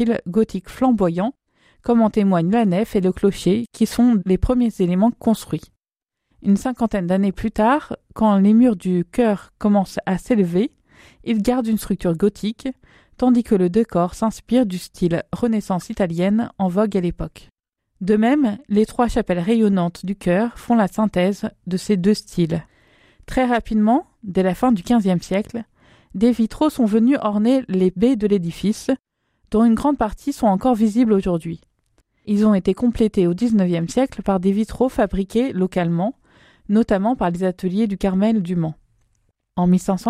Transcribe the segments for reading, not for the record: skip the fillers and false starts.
style gothique flamboyant, comme en témoignent la nef et le clocher, qui sont les premiers éléments construits. Une cinquantaine d'années plus tard, quand les murs du chœur commencent à s'élever, ils gardent une structure gothique, tandis que le décor s'inspire du style Renaissance italienne en vogue à l'époque. De même, les 3 chapelles rayonnantes du chœur font la synthèse de ces 2 styles. Très rapidement, dès la fin du XVe siècle, des vitraux sont venus orner les baies de l'édifice, dont une grande partie sont encore visibles aujourd'hui. Ils ont été complétés au XIXe siècle par des vitraux fabriqués localement, notamment par les ateliers du Carmel du Mans. En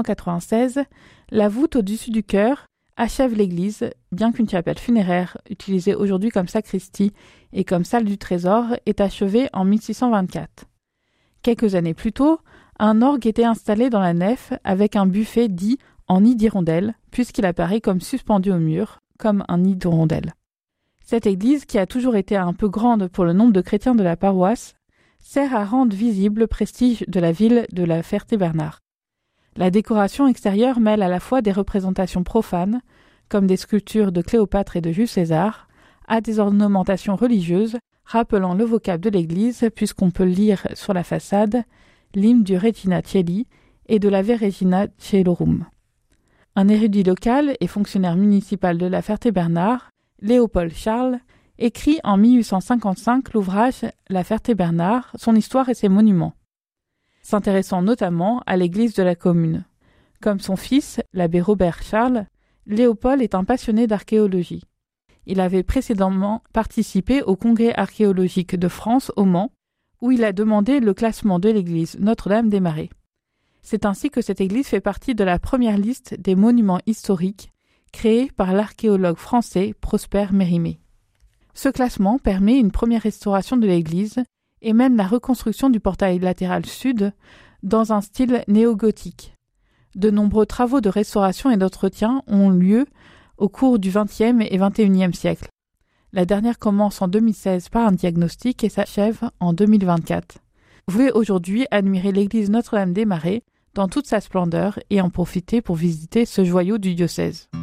1596, la voûte au-dessus du chœur achève l'église, bien qu'une chapelle funéraire, utilisée aujourd'hui comme sacristie et comme salle du trésor, est achevée en 1624. Quelques années plus tôt, un orgue était installé dans la nef avec un buffet dit en nid d'hirondelle, puisqu'il apparaît comme suspendu au mur, comme un nid d'hirondelle. Cette église, qui a toujours été un peu grande pour le nombre de chrétiens de la paroisse, sert à rendre visible le prestige de la ville de La Ferté-Bernard. La décoration extérieure mêle à la fois des représentations profanes, comme des sculptures de Cléopâtre et de Jules César, à des ornementations religieuses, rappelant le vocable de l'église, puisqu'on peut lire sur la façade l'hymne du Regina Coeli et de la Regina Coelorum. Un érudit local et fonctionnaire municipal de La Ferté-Bernard, Léopold Charles, écrit en 1855 l'ouvrage La Ferté-Bernard, son histoire et ses monuments, s'intéressant notamment à l'église de la commune. Comme son fils, l'abbé Robert Charles, Léopold est un passionné d'archéologie. Il avait précédemment participé au Congrès archéologique de France au Mans, où il a demandé le classement de l'église Notre-Dame-des-Marais. C'est ainsi que cette église fait partie de la première liste des monuments historiques créée par l'archéologue français Prosper Mérimée. Ce classement permet une première restauration de l'église et même la reconstruction du portail latéral sud dans un style néo-gothique. De nombreux travaux de restauration et d'entretien ont lieu au cours du XXe et XXIe siècle. La dernière commence en 2016 par un diagnostic et s'achève en 2024. Vous pouvez aujourd'hui admirer l'église Notre-Dame-des-Marais dans toute sa splendeur et en profiter pour visiter ce joyau du diocèse.